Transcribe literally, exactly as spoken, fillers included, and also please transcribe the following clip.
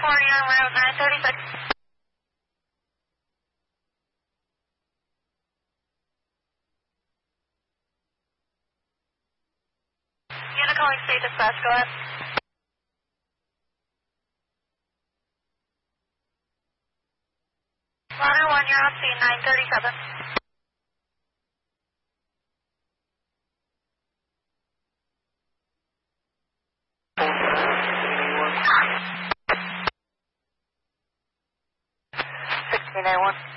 California, Route nine thirty-six. Unit calling state dispatch, go ahead. Ladder one, you're on scene, nine thirty-seven. sixteen A one.